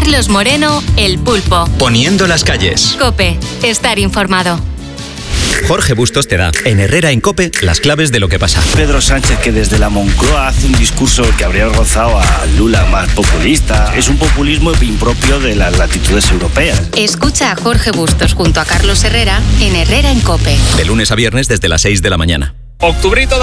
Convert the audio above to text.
Carlos Moreno, El Pulpo. Poniendo las calles. COPE. Estar informado. Jorge Bustos te da, en Herrera en COPE, las claves de lo que pasa. Pedro Sánchez, que desde la Moncloa hace un discurso que habría avergonzado a Lula, más populista. Es un populismo impropio de las latitudes europeas. Escucha a Jorge Bustos junto a Carlos Herrera en Herrera en COPE. De lunes a viernes desde las 6 de la mañana. Octubrito